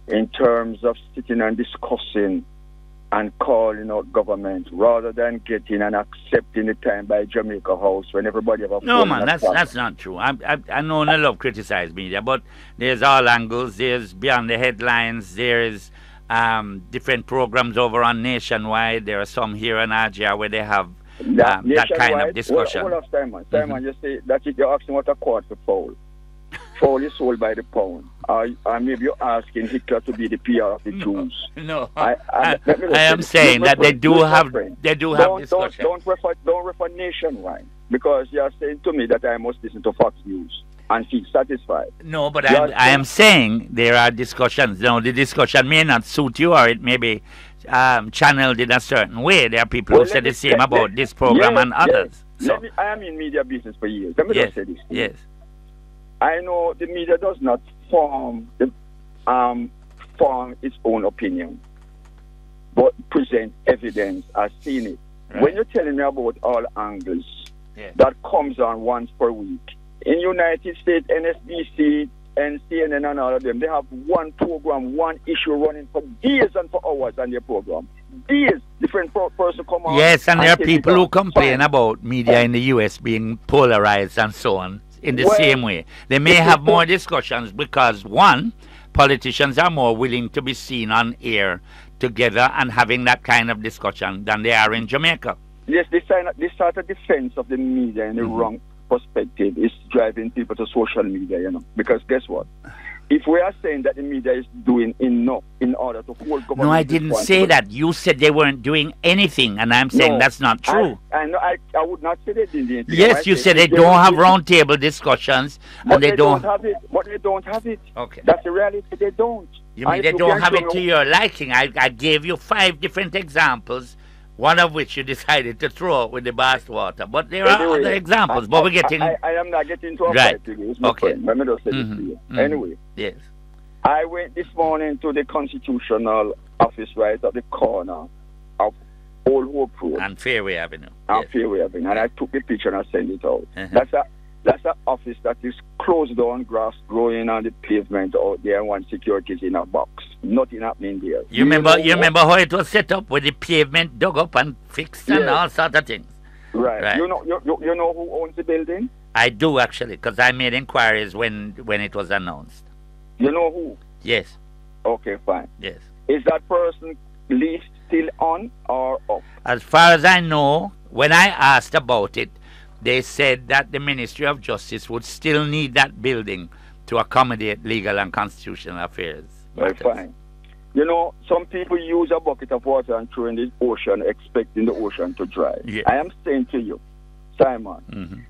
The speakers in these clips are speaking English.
in terms of sitting and discussing and calling out government rather than getting and accepting the time by Jamaica House when everybody have a No, phone man, and a that's not true. I know I love criticize media, but there's all angles. There's beyond the headlines. There is different programs over on Nationwide. There are some here in Agia where they have that kind of discussion. Hold on, Simon, you say that if you're asking what a quart for fowl. Fowl is sold by the pound. Maybe you're asking Hitler to be the PR of the Jews. No, I am saying that they do have discussion. Don't refer Nationwide, because you are saying to me that I must listen to Fox News and feel satisfied. No, but I am saying there are discussions. Now, the discussion may not suit you, or it may be channeled in a certain way. There are people who say the same about this program and others. So. I am in media business for years. Let me just say this. Yes. I know the media does not form its own opinion, but present evidence as seen it. Right. When you're telling me about all angles that comes on once per week, in United States, NSBC and CNN and all of them, they have one program, one issue running for days and for hours on their program. Days, different person come on. Yes, and there are people who complain about media in the US being polarized and so on. In the same way, they may have more discussions because, one, politicians are more willing to be seen on air together and having that kind of discussion than they are in Jamaica. Yes, this sort of defense of the media in the wrong perspective is driving people to social media, because guess what? If we are saying that the media is doing enough in order to hold government... No, I didn't say that. You said they weren't doing anything, and I'm saying that's not true. I would not say they didn't. Yes, you said they don't have roundtable discussions, and they don't have it. But they don't have it. Okay. That's the reality. They don't. You mean they don't have it to your liking? I gave you 5 different examples, one of which you decided to throw out with the bathwater. But there are other examples. But we're getting... I am not getting to a fight with you. Okay. Let me just say this to you. Anyway. Yes. I went this morning to the constitutional office right at the corner of Old Hope Road. And Fairway Avenue. Fairway Avenue. And I took the picture and I sent it out. That's an office that is closed down, grass growing on the pavement out there, and one security is in a box. Nothing happening there. You remember how it was set up with the pavement dug up and fixed and all sorts of things? Right. You know who owns the building? I do, actually, because I made inquiries when it was announced. You know who? Yes. Okay, fine. Yes. Is that person lease still on or off? As far as I know, when I asked about it, they said that the Ministry of Justice would still need that building to accommodate legal and constitutional affairs. Very fine. Some people use a bucket of water and throw in the ocean, expecting the ocean to dry. Yeah. I am saying to you, Simon,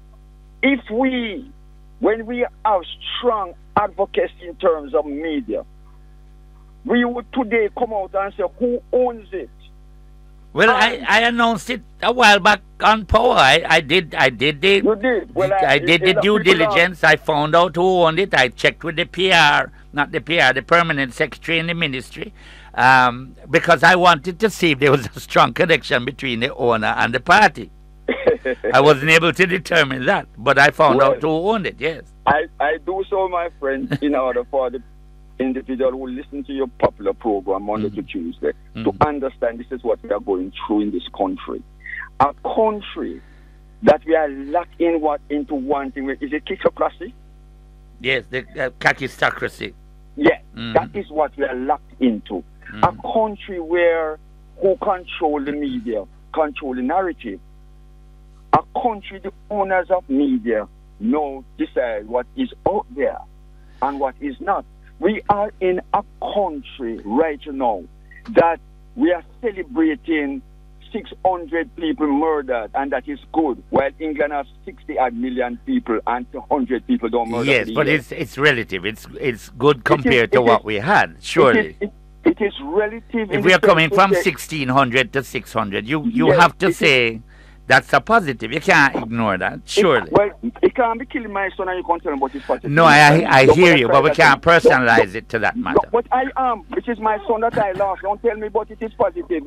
when we have strong advocacy in terms of media, we would today come out and say, who owns it? Well, I announced it a while back on Power. I did the You did? Well, I did the due diligence. I found out who owned it. I checked with the the permanent secretary in the ministry, because I wanted to see if there was a strong connection between the owner and the party. I wasn't able to determine that, but I found out who owned it, yes. I do so, my friend, in order for the individual who listen to your popular program Monday to Tuesday to understand this is what we are going through in this country. A country that we are locked into one thing. Is it kleptocracy? Yes, the kakistocracy. Yeah, that is what we are locked into. A country where who control the media, control the narrative. A country, the owners of media know decide what is out there and what is not. We are in a country right now that we are celebrating 600 people murdered, and that is good, while England has 60-odd million people and 100 people don't murder. Yes, but it's relative. It's good compared to what we had, surely. It is relative. If we are coming from 1,600 to 600, you have to say that's a positive. You can't ignore that, surely. It can't be killing my son and you can't tell him about his positive. No, I hear you, but we can't personalize it to that matter. But I am, which is my son that I lost. Don't tell me about it is positive.